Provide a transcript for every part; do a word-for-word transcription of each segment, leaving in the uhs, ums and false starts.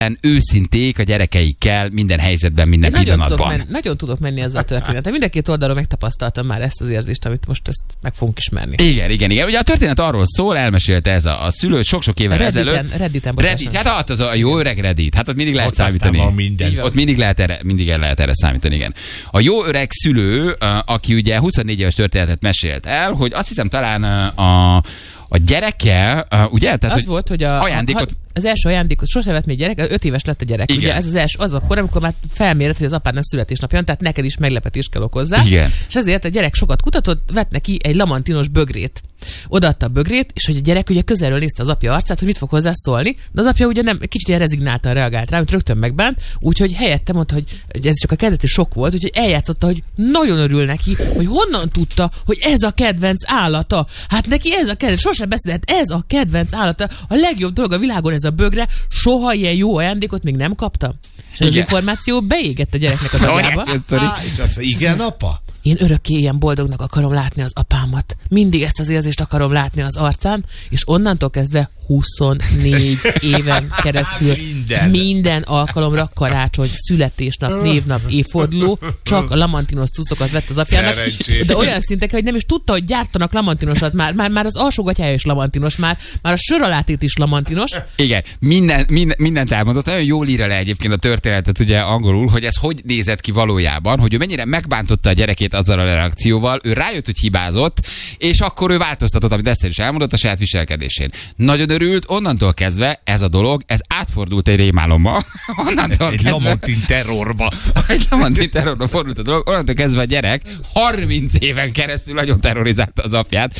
őszinték a gyerekeikkel minden helyzetben, minden nagyon pillanatban. Tudok menni, nagyon tudok menni ezzel a történetet. Mind a két oldalról megtapasztaltam már ezt az érzést, amit most ezt meg fogunk ismerni. Igen, igen, igen. Ugye a történet arról szól, elmesélte ez a, a szülő sok-sok évvel Redditen, ezelőtt. Redditen, Reddit, hát ott az a jó öreg Reddit. Hát ott mindig lehet ott számítani. Van minden. Ott mindig lehet erre, mindig el lehet erre számítani, igen. A jó öreg szülő, aki ugye huszonnégy éves történetet mesélt el, hogy azt hiszem talán a, a gyereke, ugye? Tehát, az hogy volt, hogy a, ajándékot... a, az első ajándékot sose vett még gyerek, öt éves lett a gyerek. Igen. Ugye ez az első, az akkor, amikor már felmérett, hogy az apádnak születésnapja van, tehát neked is meglepetést kell okozzá. Igen. És ezért a gyerek sokat kutatott, vett neki egy lamantinos bögrét. Odaadta a bögrét, és hogy a gyerek ugye közelről nézte az apja arcát, hogy mit fog hozzá szólni, de az apja ugye nem, kicsit ilyen rezignáltan reagált rá, hogy rögtön megbánt, úgyhogy helyette mondta, hogy ez csak a kezdeti sok volt, úgyhogy eljátszotta, hogy nagyon örül neki, hogy honnan tudta, hogy ez a kedvenc állata. Hát neki ez a kedvenc, sosem beszélt, hát ez a kedvenc állata, a legjobb dolog a világon ez a bögre, soha ilyen jó ajándékot még nem kapta. És az információ beégett a gyereknek az agyába. És azt igen, apa? Én örökké ilyen boldognak akarom látni az apámat. Mindig ezt az érzést akarom látni az arcán, és onnantól kezdve huszonnégy éven keresztül minden, minden alkalomra karácsony, születésnap, névnap, évforduló, csak a lamantinos cuccokat vett az apjának. Szerencsét. De olyan szinten, hogy nem is tudta, hogy gyártanak lamantinosat. Már, már, már az alsógatyája is lamantinos, már, már a sör alátét is lamantinos. Igen, minden, minden, mindent elmondott. Nagyon jól írja le egyébként a történetet ugye angolul, hogy ez hogy nézett ki valójában, hogy ő mennyire megbántotta a gyerekét azzal a reakcióval, ő rájött, hogy hibázott, és akkor ő változtatott, amit Eszter is elmondott, a saját viselkedésén. Nagyon örült, onnantól kezdve ez a dolog, ez átfordult egy rémálomba. Onnantól egy kezdve, lamantin terrorba. Egy lamantin terrorba fordult a dolog, onnantól kezdve a gyerek harminc éven keresztül nagyon terrorizálta az apját.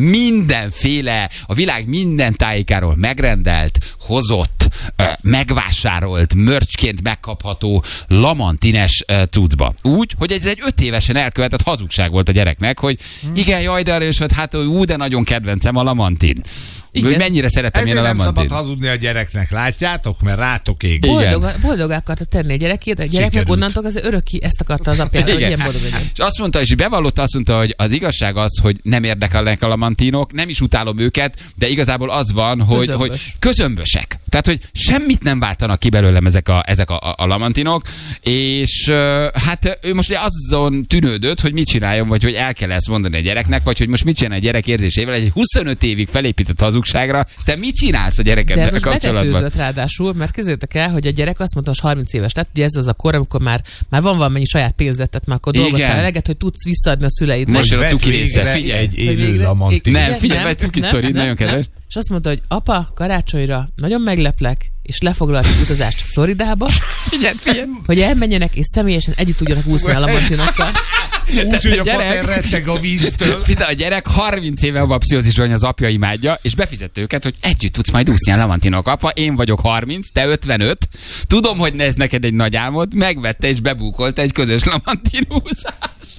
Mindenféle, a világ minden tájékáról megrendelt, hozott, megvásárolt, mörcsként megkapható lamantines cuccba. Úgy, hogy ez egy öt évesen elkövetett hazugság volt a gyereknek, hogy igen, jaj, de erős, hát ú, de nagyon kedvencem a lamantin. Igen. Mennyire szeretem én a lamantin. Ezért nem szabad hazudni a gyereknek, látjátok? Mert rátok ég. Boldog, boldogá akarta tenni a gyerekét, a gyerek meg onnantól az örökké ezt akarta az apjára, hogy ilyen boldog legyen. És azt mondta, és bevallotta, azt mondta, hogy az igazság az, hogy nem érdekelnek a lamantinok, nem is utálom őket, de igazából az van, hogy, Közömbös. hogy közömbösek. Tehát, hogy semmit nem váltanak ki belőlem ezek a, ezek a, a, a lamantinok, és uh, hát ő most azon tűnődött, hogy mit csináljon, vagy hogy el kell ezt mondani a gyereknek, vagy hogy most mit csinál a gyerek érzésével, egy huszonöt évig felépített hazugságra. Te mit csinálsz a gyerekeddel kapcsolatban? De ez most betetőzött ráadásul, mert képzeljétek el, hogy a gyerek azt mondta, hogy harminc éves lett, ugye ez az a kor, amikor már, már van valamennyi saját pénzet, tehát már akkor dolgoztál eleget, hogy tudsz visszaadni a szüleidnek. Most a cuki része. Figyelj, egy élő lamantin. Nem, figyelj, egy cuki sztori, nagyon kedves. És azt mondta, hogy apa, karácsonyra nagyon megleplek, és lefoglalt az utazást Floridába, figyelj, figyelj. hogy elmenjenek, és személyesen együtt tudjanak úszni a lamantinokkal. Úgy, hogy a fater retteg a víztől. Figyelj, a gyerek harminc éve abban a pszichózisban, hogy az apja imádja, és befizette őket, hogy együtt tudsz majd úszni a lamantinok. Apa, én vagyok harminc, te ötvenöt. Tudom, hogy ez neked egy nagy álmod, megvette és bebúkolta egy közös lamantinúzás.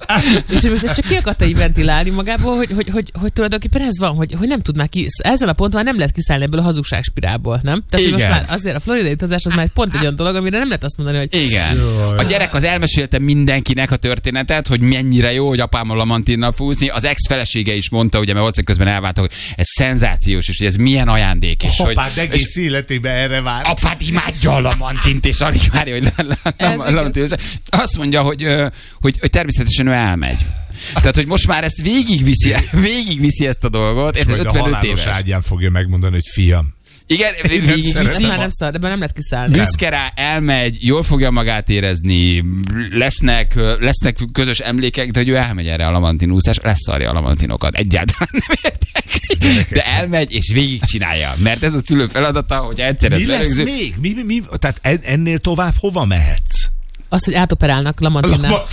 És most ezt csak ki akarta így ventilálni magából, hogy, hogy, hogy, hogy tulajdonképpen ez van, hogy, hogy nem tud már ki, ezen a ponton már nem lehet kiszállni ebből a hazugságspirálból, nem? Tehát, hogy most már azért a floridai utazás az már egy pont egy olyan dolog, amire nem lehet azt mondani, hogy... Igen. A gyerek az elmesélte mindenkinek a történetet, hogy mennyire jó, hogy apám a lamantinnal fúzni. Az ex-felesége is mondta, ugye, mert valószínűleg közben elváltak, hogy ez szenzációs, és hogy ez milyen ajándék. És apád hogy, egész és életében erre várt. Apád imádja a lamantint, és alig várja, hogy lamantint. Azt mondja, hogy, hogy, hogy természetesen ő elmegy. Tehát, hogy most már ezt végigviszi, végigviszi ezt a dolgot. És majd a halálos ágyán fogja megmondani, hogy fiam. Igen, végigviszi. Már nem szar, de nem lehet kiszállni. Büszke rá, elmegy, jól fogja magát érezni, lesznek, lesznek közös emlékek, de hogy ő elmegy erre a lamantinúszás, leszarja a lamantinokat. Egyáltalán nem érdekli. De elmegy, és végigcsinálja. Mert ez a szülő feladata, hogy egyszer ez mi lesz verőző. még? Mi, mi, mi? Tehát ennél tovább hova mehetsz? Az, hogy átoperálnak lamantinnál.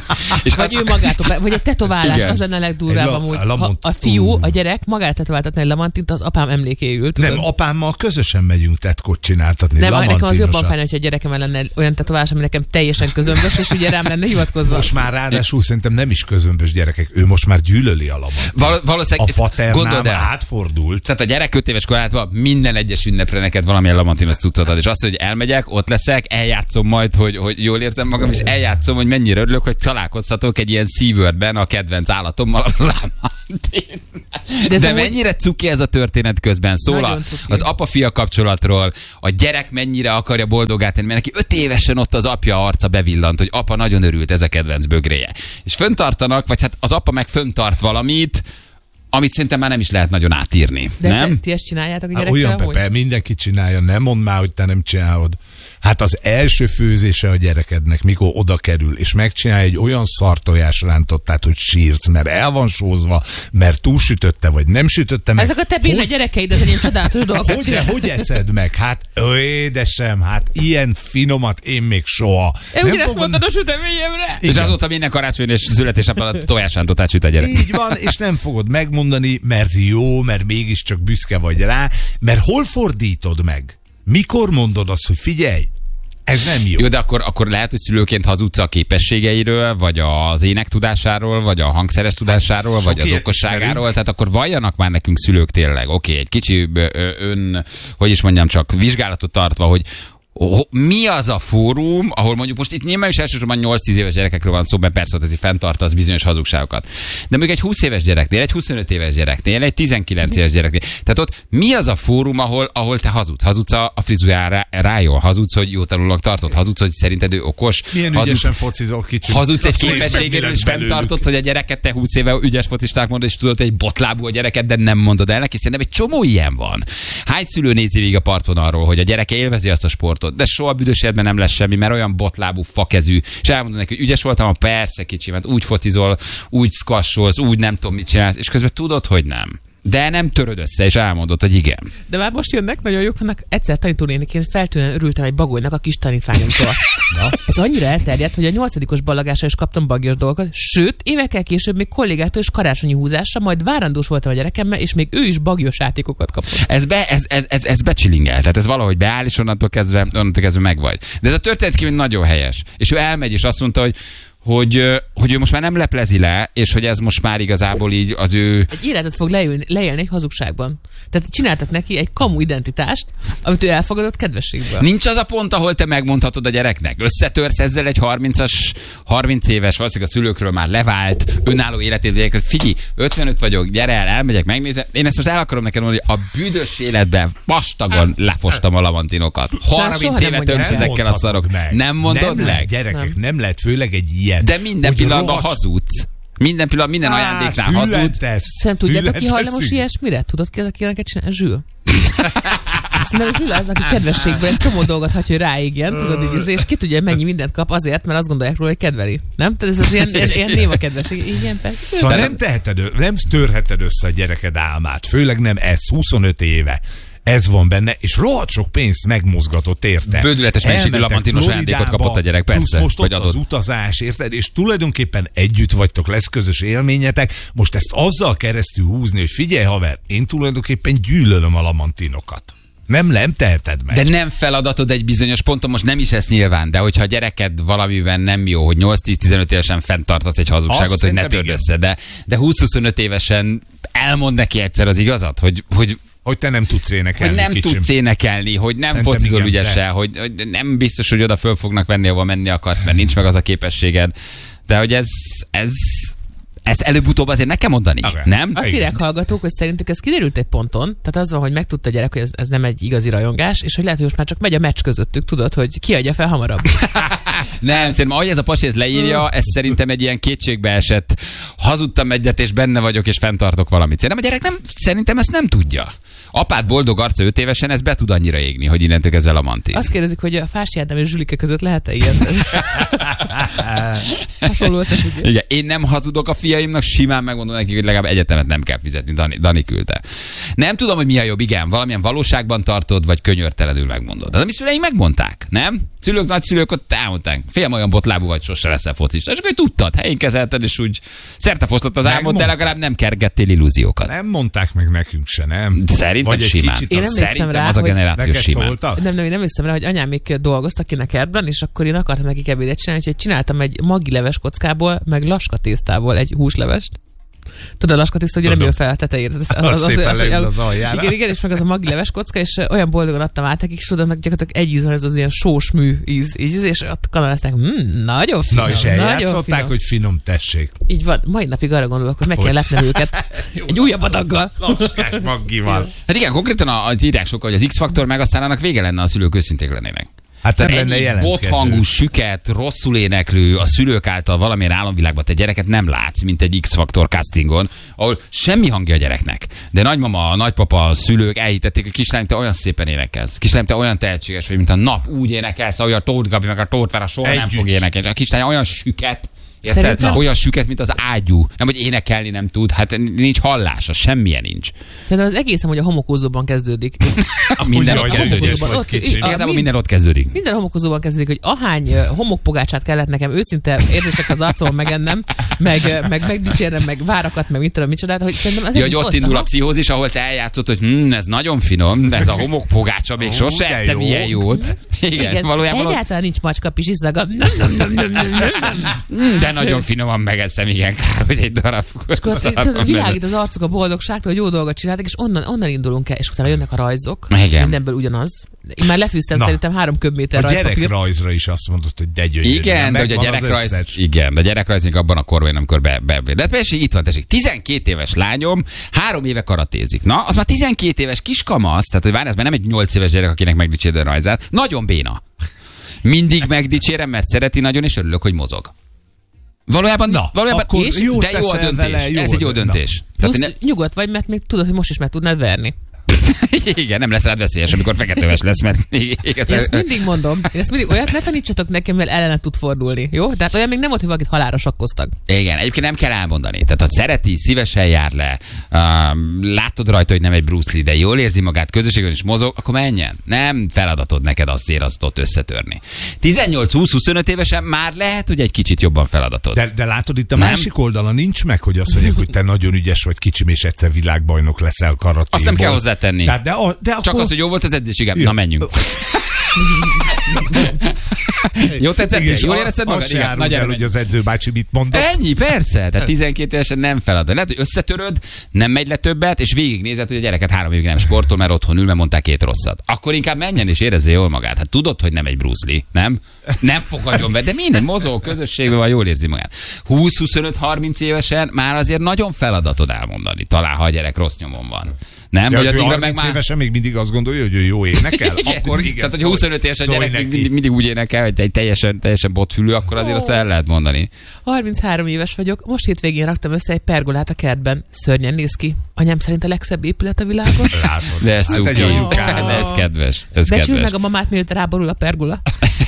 És vagy ő magát operál, vagy egy tetoválás, igen. Az lenne a legdurvább amúgy. A, lamont... a fiú, a gyerek magát tetováltatni egy lamantint, az apám emlékéül. Tudod? Nem, apámmal közösen megyünk tetkot csináltatni. Nem, nekem az jobban fájna, hogyha a gyerekem lenne olyan tetoválás, ami nekem teljesen közömbös, és ugye rám lenne hivatkozva. Most már ráadásul szerintem nem is közömbös gyerekek, ő most már gyűlöli a lamantin. Val- valószínűleg a faternám átfordult. Tehát a gyerek öt éves korátban minden egyes ünnepre neked valamilyen lamantinos cuccot ad, és azt, hogy elmegyek, ott leszek, eljátszom majd, hogy, hogy jól érzem magam, és eljátszom, hogy mennyire örülök, hogy találkozhatok egy ilyen SeaWorldben a kedvenc állatommal, a lámantén. De, De mennyire cuki ez a történet közben. Szól a, az apa-fia kapcsolatról, a gyerek mennyire akarja boldogát tenni, mert neki öt évesen ott az apja arca bevillant, hogy apa nagyon örült, ez a kedvenc bögréje. És föntartanak, vagy hát az apa meg föntart valamit, amit szerintem már nem is lehet nagyon átírni. De nem? Te, ti ezt csináljátok a gyerekkel? Olyan, Pepe, mindenki csinálja, nem mondd már, hogy te nem csinálod. Hát az első főzése a gyerekednek, mikor oda kerül, és megcsinálja egy olyan szartojás rántottát, hogy sírsz, mert el van sózva, mert túlsütötte, vagy nem sütötte meg. Ezek a te béna gyerekeid, ez egy ilyen csodálatos dolgokat hogy, csinál. hogy eszed meg? Hát, ó, édesem, hát ilyen finomat én még soha. Én ugyanezt fogod... mondtad a süteményemre. És azóta minden karácsony és születésnapon a tojásrántottát süt a gyerek. Így van, és nem fogod megmondani, mert jó, mert mégiscsak büszke vagy rá, mert hol fordítod meg? Mikor mondod azt, hogy figyelj, ez nem jó. Jó, de akkor, akkor lehet, hogy szülőként hazudsz a képességeiről, vagy az énektudásáról, vagy a hangszeres tudásáról, hát, vagy az okosságáról, tehát akkor valljanak már nekünk szülők tényleg. Oké, egy kicsi ön, hogy is mondjam, csak vizsgálatot tartva, hogy mi az a fórum, ahol mondjuk most itt nyilván is elsősorban nyolc-tíz éves gyerekekről van szó, mert persze ott ez fenntartasz bizonyos hazugságokat. De mondjuk egy húsz éves gyereknél, egy huszonöt éves gyereknél, egy tizenkilenc éves gyereknél. Tehát ott mi az a fórum, ahol, ahol te hazudsz? Hazudsz a, a frizurára rájól, hazudsz, hogy jó tanulónak tartod, hazudsz, hogy szerinted ő okos. Milyen hazudsz, ügyesen focizol kicsit. Hazudsz egy képességéről, és fenntartod, hogy a gyereket te húsz éve ügyes focisták mondod, és tudod, hogy egy botlábú a gyereket, de nem mondod el neki. Szerintem egy csomó ilyen van. Hány szülő nézi végig a partvonalról, hogy a gyereke élvezi azt a sportot, de soha büdös életben nem lesz semmi, mert olyan botlábú, fakezű, és elmondod neki, hogy ügyes voltam, a persze kicsi, mert úgy focizol, úgy squasholsz, úgy nem tudom mit csinálsz, és közben tudod, hogy nem. De nem töröd össze, és elmondod, hogy igen. De már most jönnek nagyon jók, annak egyszer tanítónéniként feltűnően örültem egy bagolynak a kis tanítványomtól. Ez annyira elterjedt, hogy a nyolcadikos ballagásra is kaptam bagyos dolgokat, sőt, évekkel később még kollégától is karácsonyi húzásra, majd várandós voltam a gyerekemmel, és még ő is bagyos játékokat kapott. Ez, be, ez, ez, ez, ez becsilingel, tehát ez valahogy beáll, és onnantól kezdve, onnantól kezdve megvagy. De ez a történet kívül nagyon helyes. És ő elmegy, és azt mondta, hogy Hogy, hogy ő most már nem leplezi le, és hogy ez most már igazából így az ő... Egy életet fog leülni, leélni egy hazugságban. Tehát csináltak neki egy kamu identitást, amit ő elfogadott kedvességből. Nincs az a pont, ahol te megmondhatod a gyereknek. Összetörsz ezzel egy harmincas, harminc éves, valószínűleg a szülőkről már levált, önálló életét, hogy figyelj, ötvenöt vagyok, gyere el, elmegyek, megnézem. Én ezt most el akarom neked mondani, hogy a büdös életben vastagon lefostam a lavantinokat. harminc éve tömsz ezekkel a szarok. Meg. Nem mondod nem meg? Lehet, gyerekek, nem. nem lehet, főleg egy ilyen. De minden pillanatban rohadt... hazudsz. Minden pillanatban, minden Á, ajándéknál hazudsz. Szerintem tudjátok, ki hajlamos ilyesmire? Tudod ki az, aki ilyeneket csinál? Zsül. Szerintem Zsül az, aki kedvességből egy csomó dolgot hagyja, hogy ráégjen, tudod, így, és ki tudja, mennyi mindent kap azért, mert azt gondolják róla, hogy kedveli. Nem? Tehát ez az ilyen, ilyen, ilyen néva kedvesség. Igen, persze. Szóval nem teheted, nem törheted össze a gyereked álmát. Főleg nem ez, huszonöt éve. Ez van benne, és rohadt sok pénzt megmozgatott érte. Bődületes mennyiségű lamantinos ajándékot kapott a gyerek, persze. Most vagy ott adott. Az utazás, érted? És tulajdonképpen együtt vagytok, lesz közös élményetek. Most ezt azzal keresztül húzni, hogy figyelj haver, én tulajdonképpen gyűlölöm a lamantinokat. Nem, nem teheted meg. De nem feladatod egy bizonyos ponton, most nem is ez nyilván, de hogyha a gyereked valamiben nem jó, hogy nyolc-tíz-tizenöt évesen fenntartasz egy hazugságot, azt hogy ne törd össze, de, de húsz-huszonöt évesen elmond neki egyszer az igazat, hogy, hogy Hogy te nem tudsz énekelni, Hogy nem kicsim. tudsz énekelni, hogy nem Szerintem focizol ügyesen, hogy, hogy nem biztos, hogy oda föl fognak venni, ahova menni akarsz, mert nincs meg az a képességed. De hogy ez, ez ezt előbb-utóbb azért ne kell mondani, okay. nem? Azt írják hallgatók, hogy szerintük ez kiderült egy ponton, tehát az van, hogy megtudta a gyerek, hogy ez, ez nem egy igazi rajongás, és hogy lehet, hogy most már csak megy a meccs közöttük, tudod, hogy ki adja fel hamarabb. Nem, szerintem ahogy ez a pasi ez leírja, ez szerintem egy ilyen kétségbe esett, hazudtam egyet, és benne vagyok, és fenntartok valamit. Szerintem a gyerek nem, szerintem ezt nem tudja. Apád boldog arca öt évesen, ez be tud annyira égni, hogy innentől ezzel a manti. Azt kérdezik, hogy a Fási Ádám és Zsülike között lehet-e ilyen? Hasonló összefüggés. Igen, én nem hazudok a fiaimnak, simán megmondom nekik, hogy legalább egyetemet nem kell fizetni, Dani, Dani küldte. Nem tudom, hogy mi a jobb, igen, valamilyen valóságban tartod, vagy könyörtelenül megmondod. De a mi szüleink megmondták, nem? Szülők, nagyszülők ott elmondták. Félm olyan botlábú vagy, sose leszel focista. És akkor tudtad, helyén kezelted, és úgy szertefosztott az álmod, de legalább nem kergettél illúziókat. Nem mondták meg nekünk se, nem? Szerintem vagy simán. Kicsit én Szerintem rá, az a generáció simán. Nem, nem, én nem hiszem rá, hogy anyám még dolgoztak ki a kertben, és akkor én akartam nekik ebédet csinálni, úgyhogy csináltam egy magileves kockából, meg laska tésztából egy húslevest. Tudod, a laskatiszta ugye nem jön fel a tetejére. Az, az, az, az, az, az, az aljára. Igen, igen, és meg az a magi leves kocka, és olyan boldogan adtam át nekik, és tudod, gyakorlatilag egy íz van, ez az ilyen sós mű íz, íz és ott kanalázták, mmm, nagyon finom. Na és eljátszották, hogy finom, tessék. Így van, mai napig arra gondolok, hogy meg kell lepnem őket egy újabb adaggal. Laskás maggival. Hát igen, konkrétan a, a írják sokkal, hogy az X-faktor meg aztán annak vége lenne, a szülők őszinték lennének. Hát nem lenne ennyi jelentkező. bothangú, süket, rosszul éneklő, a szülők által valamilyen álomvilágban te gyereket nem látsz, mint egy X-faktor castingon, ahol semmi hangja a gyereknek. De nagymama, nagypapa, a szülők elhitették, hogy kislány, te olyan szépen énekelsz. Kislány, te olyan tehetséges vagy, mint a nap, úgy énekelsz, ahogy a Tóth Gabi meg a Tóth Vera soha nem fog énekelni. A kislány olyan süket, érted? Szerintem... Olyan süket, mint az ágyú. Nem, hogy énekelni nem tud, hát nincs hallása, semmilyen nincs. Szerintem az egészen, hogy a homokózóban kezdődik. Minden Úgy ott vagy, kezdődik. ügyes vagy kicsi. Igazából minden ott kezdődik. Minden homokózóban kezdődik, hogy ahány uh, homokpogácsát kellett nekem őszinte érzések az arcomon megennem, meg, uh, meg megdicsérnem, meg várakat, meg mit tudom, micsodát, hogy szerintem az Ja, egész hogy ott indul a pszichózis, ahol te eljátszott, hogy hm, ez nagyon finom, de ez a homokpogácsa még sose ettem ilyen jót. Igen, Igen, valójában ott... egyáltalán nincs macska pisi szaga. De nagyon finoman megeszem, igen, kár, hogy egy darab. És akkor tudod, világít az arcuk a boldogságtól, hogy jó dolgot csináltak, és onnan, onnan indulunk el, és utána jönnek a rajzok. Igen. Mindenből ugyanaz. Én már lefűztem Na, szerintem három köbméter a rajzpapírt. gyerekrajzra is azt mondod, hogy de gyönyörű. Igen, de hogy a gyerekrajz, igen, de a gyerekrajz még abban a korban, amikor be, be, be. De persze itt van, tessék, tizenkét éves lányom, három éve karatézik. Na, az már tizenkét éves kiskamasz, tehát hogy várj, ez már nem egy nyolc éves gyerek, akinek megdicsérd a rajzát. Nagyon béna. Mindig megdicsérem, mert szereti nagyon, és örülök, hogy mozog. Valójában, Na, valójában akkor és, jót de jó a teszel döntés. vele, jó Ez egy jó na. döntés. Plusz Tehát, nyugodt vagy, mert még tudod, hogy most is meg tudnád verni. igen, nem lesz rád veszélyes, amikor feketőves lesz, mert Én ezt mindig mondom. Én ezt mindig olyat ne tanítsatok nekem, mert ellene tud fordulni. Jó? Tehát olyan még nem volt, hogy valakit halálra sakkoztak. Igen, egyébként nem kell elmondani. Tehát, ha szereti, szívesen jár le, um, látod rajta, hogy nem egy Bruce Lee, de jól érzi magát, közösségben is mozog, akkor menjen. Nem feladatod neked azt ér, azt ott összetörni. tizennyolc-húsz-huszonöt évesen már lehet, hogy egy kicsit jobban feladatod. De, de látod, itt a Nem? másik oldalon nincs meg, hogy azt mondják, hogy te nagyon ügyes vagy, kicsim, és egyszer világbajnok leszel karatéból. Azt nem kell hozzátenni. Tehát, de, a, de Csak akkor... az, hogy jó volt az edzés, igen. Ja. Na, menjünk. Jó tetszett? Igen, és Jól a- érezted magad? azt se Igen. áruld Nagyon el, hogy az edzőbácsi mit mondott. Ennyi, persze. Tehát tizenkét évesen nem feladat. Lehet, hogy összetöröd, nem megy le többet, és végignézed, hogy a gyereket három évig nem sportol, mert otthon ül, mert mondták két rosszat. Akkor inkább menjen és érezze jól magát. Hát tudod, hogy nem egy Bruce Lee, nem? Nem fogadjon be, de minden mozog, közösségben van, jól érzi magát. húsz-huszonöt-harminc évesen már azért nagyon feladatod elmondani, talán ha a gyerek rossz nyomon van. Nem? Ja, Vagy hogy addigra harminc meg már... évesen még mindig azt gondolja, hogy ő jó énekel? Akkor igen. Tehát, hogy szólj- huszonöt éves a szólj gyerek még neki. mindig, mindig úgy énekel, hogy egy teljesen, teljesen botfülű, akkor azért azt el lehet mondani. harminchárom éves vagyok, most hétvégén raktam össze egy pergolát a kertben. Szörnyen néz ki. Anyám szerint a legszebb épület a világon. Látod. De ez Hát cuki. egy anyukám. De ez kedves. Ez Becsüld kedves. meg a mamát, mielőtt ráborul a pergola.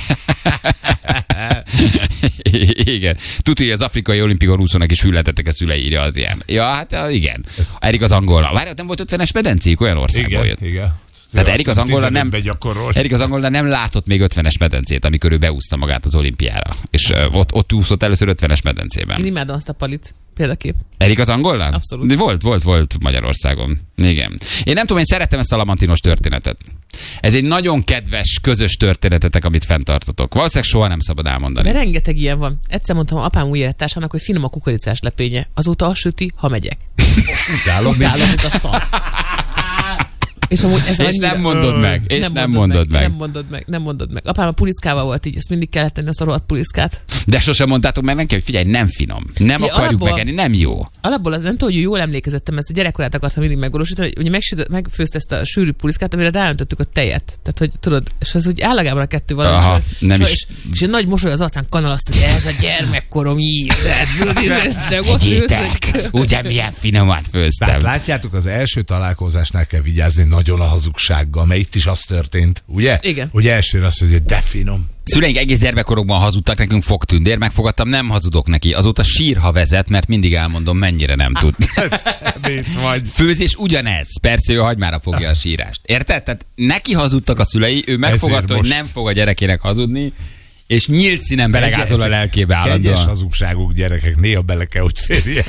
Igen. Tudja, hogy az afrikai olimpikon úszónak is hülletettek a szülei, írja Adrián. Ja, hát ah, igen. Erik az angolna. Várjál, nem volt ötvenes medencék, olyan országból Igen, jött. igen. Tehát Azt Erik az hiszem, angolna nem, tizenötben gyakorol. Erik az angolna nem látott még ötvenes medencét, amikor ő beúszta magát az olimpiára. És uh, ott, ott úszott először ötvenes Én medencében. imádom azt a palit. Példakép. Erik az angolna? Abszolút. De volt, volt, volt Magyarországon. Igen. Én nem tudom, én szeretem ezt a lamantinos történetet. Ez egy nagyon kedves, közös történetetek, amit fenntartotok. Valószínűleg soha nem szabad elmondani. De rengeteg ilyen van. Egyszer mondtam apám új élettársának, hogy finom a kukoricás lepénye. Azóta azt süti, ha megyek. Utálom, mint- Utálom, mint a szar. És, amúgy ez És annyira- nem mondod meg. És nem mondod meg. Nem mondod meg. Nem mondod meg. Apám a puliszkával volt így, ezt mindig kellett tenni, azt a rohadt puliszkát. De sosem mondtátok meg neki, hogy figyelj, nem finom. Nem Figyelj, akarjuk alapból- megenni, nem jó. Alapból az nem tudom, hogy jól emlékezettem, ezt a gyerekkorát akartam mindig megvalósítani, hogy ugye megsüt- megfőzte ezt a sűrű puliszkát, amire ráöntöttük a tejet. Tehát, hogy tudod, és az úgy állagában a kettő valami. Aha, és, nem és, is. És, és, egy nagy mosoly az arcán kanalaszt, hogy ez a gyermekkorom íze. De ott ülsz, Egyétek, hogy- ugye milyen finomat Tehát főztem. látjátok, az első találkozásnál kell vigyázni nagyon a hazugsággal, mert itt is az történt, ugye? Igen. Hogy elsőre azt mondja, hogy de finom. Szüleink egész gyermekkorokban hazudtak nekünk, fogtündér, megfogadtam, nem hazudok neki. Azóta sír, ha vezet, mert mindig elmondom, mennyire nem tud. Szemét vagy. Főzés ugyanez. Persze ő hagymára fogja a sírást. Érted? Tehát neki hazudtak a szülei, ő megfogadta, hogy most. nem fog a gyerekének hazudni, és nyílt színen belegázol a lelkébe állandóan. Kegyes hazugságok, gyerekek, néha bele kell, hogy férjen.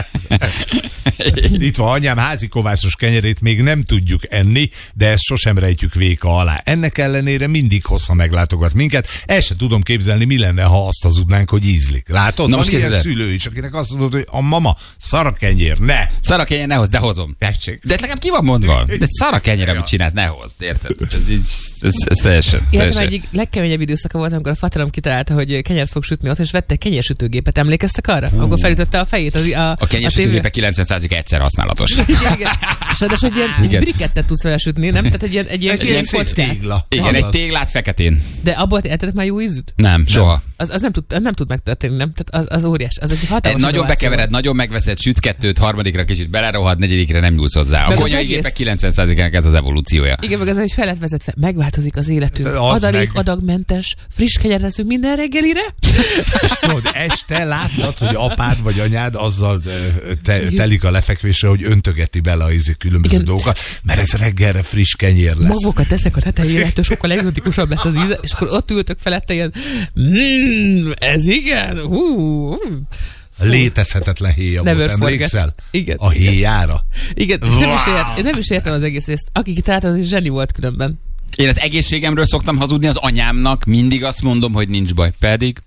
Itt van anyám házi kovászos kenyerét még nem tudjuk enni, de ezt sosem rejtjük véka alá. Ennek ellenére mindig hossza meglátogat minket. El se tudom képzelni, mi lenne, ha azt hazudnánk, hogy ízlik. Látod? Na van most ilyen kezded. szülő is, akinek azt mondod, hogy a mama, szara kenyér, ne! Szara kenyér, ne hozd, de hozom. Tessék. De legalább ki van mondva? De szara kenyér, amit csinálsz, ne hozd, érted? Ez így, ez, ez teljesen. Életem teljesen. egyik legkeményebb időszaka volt, amikor a faterom kitalálta, hogy kenyert fog sütni ott, és vette egy kenyérsütőgépet. Emlékeztek arra? Uh. Akkor felütötte a fejét az, a, A kenyérsütőgépe kilencven százalék egyszer használatos. Igen, igen. És ráadásul, hogy ilyen Igen. brikettet tudsz vele sütni, nem? Tehát egy ilyen, egy ilyen, Egy ilyen kockát. szép tégla. Igen, Azaz. egy téglát feketén. De abból eltettek már jó ízűt? Nem, soha. Az, az, nem tud, az nem tud megtörténni, nem? Tehát az, az óriás. Az egy hatalmas Nagyon innováció bekevered, nagyon megveszed, sütsz kettőt, harmadikra kicsit belerohad, negyedikre nem nyúlsz hozzá. A Meg az konyhai egész- gépek kilencven százalékának ez az evolúciója. Igen, meg az, hogy fel lett vezetve, megváltozik az életünk. Az Adalék, meg. adagmentes, friss kenyeret leszünk minden reggelire. És tudod, este láttad, hogy apád vagy anyád azzal ö, te, telik a lefekvésre, hogy öntögeti bele a izé különböző Igen. dolgokat, mert ez reggelre friss kenyér lesz. Magokat teszek a tetejére, sokkal egzotikusabb lesz az íze, és akkor ott ültök felette ilyen, mmm, ez igen, hú, hú. A létezhetetlen héja Never volt, forget. emlékszel? Igen. A héjára. Igen, és nem is, Wow. ért, nem is értem az egész részt. Aki kitalálta, az is zseni volt különben. Én az egészségemről szoktam hazudni az anyámnak, mindig azt mondom, hogy nincs baj, pedig.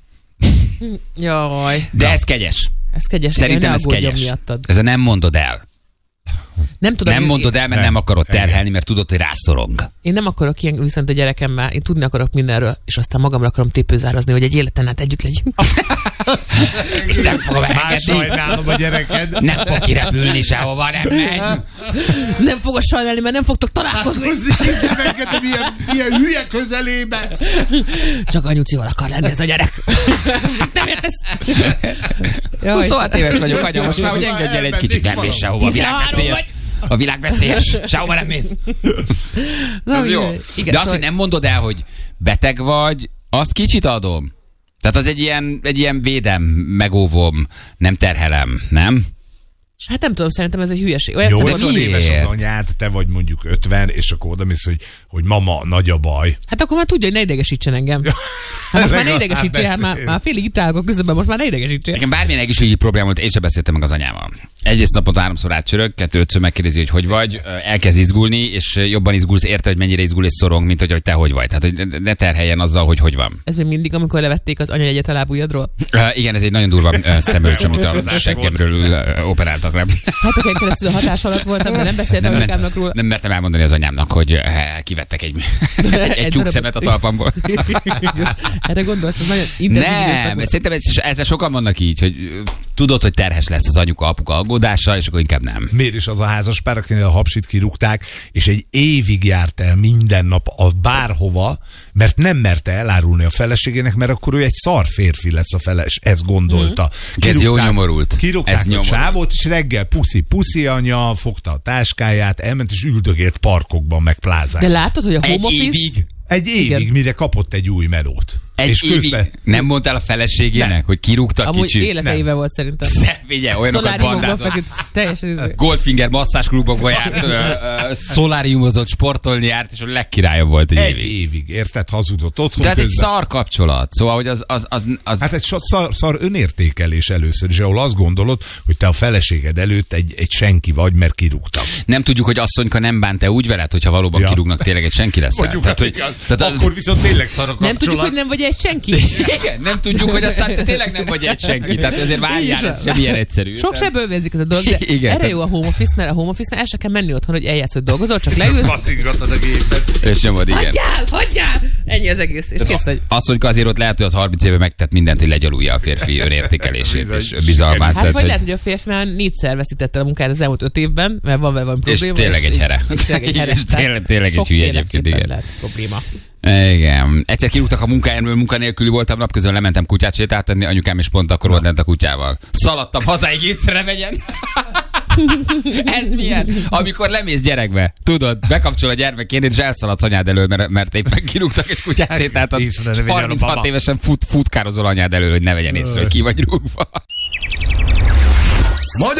Jaj, De ez kegyes. ez kegyes. Szerintem ne ez aggódjon kegyes. miattad. Ez a nem mondod el. Nem tudom, Nem én, mondod el, mert Nem. nem akarod Igen. terhelni, mert tudod, hogy rászorong. én nem akarok ilyen, viszont a gyerekemmel, én tudni akarok mindenről, és aztán magamra akarom tépőzárazni, hogy egy életen át együtt legyünk. És nem fogom Már elengedni. sajnálom a gyereked. Nem fog kirepülni sehova, nem megy. Nem fogod sajnálni, mert nem fogtok találkozni. Nem engedem ilyen, ilyen hülye közelébe. Csak anyucival akar lenni ez a gyerek. Nem értesz? Jaj, huszonhat éves vagyok, anya, most már, hogy engedj el egy kicsit, nem mész sehova, a világ veszélyes. A világ veszélyes, sehova nem mész. Na, Ez jó. igen, igen, De azt, szóval- hogy nem mondod el, hogy beteg vagy, azt kicsit adom. Tehát az egy ilyen, egy ilyen védem, megóvom, nem terhelem, nem? Hát nem tudom, szerintem ez egy hülyeség. Olyan nyolcvan szempontból- miért? éves az anyád, te vagy mondjuk ötven, és akkor odamész, hogy, hogy mama, nagy a baj. Hát akkor már tudja, hogy ne idegesítsen engem. Hát most már ne Legalább idegesítsél, hát már, beszél. már félig itt állok a közben, most már ne idegesítsél. Nekem bármilyen egészségügyi probléma volt, én sem beszéltem meg az anyával. Egyrészt naponta háromszor átcsörög, kettő-ötször megkérdezi, hogy hogy vagy, elkezd izgulni, és jobban izgulsz, érte, hogy mennyire izgul és szorong, mint hogy, hogy te hogy vagy. Tehát, hogy ne terheljen azzal, hogy hogy van. Ez még mindig, amikor levették az anyajegyet a lábujjadról. Uh, igen, ez egy nagyon durva uh, szemölcs, amit a seggemről uh, operáltak le. Hát akkor keresztül a hatás alatt voltam, de nem beszéltem Nem, anyukámnak róla. nem mertem elmondani az anyámnak, hogy uh, kivettek egy, egy, egy Egy tyúk darab- szemet a talpamból. Erre gondolsz, ez nagyon intenzív időszak Nem, volt. szerintem ez, ezzel sokan vannak így, hogy ö, tudod, hogy terhes lesz az anyuka, apuka aggódása, és akkor inkább nem. Miért is az a házaspár, akinél a hapsit kirúgták, és egy évig járt el minden nap a bárhova, mert nem merte elárulni a feleségének, mert akkor ő egy szar férfi lesz a feles, ezt gondolta. Mm. Ez jó nyomorult. Kirúgták Ez a nyomorult. csávót, és reggel puszi, puszi anya, fogta a táskáját, elment és üldögélt parkokban, meg plázán. De látod, hogy a Egy home office... évig? Egy évig, Igen. mire kapott egy új melót. Egy és évig közben nem mondtál a feleségének, Nem. hogy kirúgtak Amúgy kicsit? életeivel volt szerintem. Szevigye, olyanokat Szoláriumokban bandázott. feküdt, teljesen izé. Goldfinger masszásklubokba járt, ö, ö, szoláriumozott, sportolni járt, és a legkirályabb volt egy, egy évig. évig, érted, hazudott otthon De ez egy közben. szar kapcsolat, szóval, hogy az... az, az, az Hát egy so- szar, szar önértékelés először is, ahol azt gondolod, hogy te a feleséged előtt egy, egy senki vagy, mert kirúgtak. nem tudjuk, hogy asszonyka nem bánt-e úgy veled, hogyha valóban Ja. kirúgnak, tényleg egy senki lesz. Tehát, hogy, tehát az, akkor viszont tényleg szar a Nem tudjuk, hogy nem vagy egy senki. igen, nem tudjuk, hogy aztán te tényleg nem vagy egy senki. Tehát azért várjál, ez sem ilyen egyszerű. Sok Tehát- sebből vérzik ez a dolog, de Igen, erre tehát- jó a home office, mert a home office-nál el se kell menni otthon, hogy eljátsz, hogy dolgozol, csak leülsz. Kattingatod a gépet. És nyomod, igen. Hagyjál, hagyjál! Ennyi az egész, és kész vagy. Asszonyka azért ott lehet, hogy az harminc éve megtett mindent, hogy legyalulja a férfi önértékelését Bizony. és bizalmát. Hát Tehát, vagy hogy- lehet, hogy a férfi már négyszer veszítette el a munkáját az elmúlt öt évben, mert van vele valami És probléma. tényleg egy here. És tényleg egy here. És tényleg- tényleg egy hülye egyébként, Sokféleképpen igen. lehet probléma. Igen. Egyszer kirúgtak a munkájáról, munkanélküli voltam, napközben lementem kutyát sétáltatni, anyukám is pont akkor volt lent a kutyával. Szaladtam hazáig észre megyen. Ez milyen? Amikor lemész gyerekbe, tudod, bekapcsol a gyermekként, és elszaladsz anyád elől, mert, mert éppen kirúgtak és kutyát sétáltat. Észre ne És vegyen a harminchat baba. évesen fut, futkározol anyád elől, hogy ne vegyen észre, hogy ki vagy rúgva.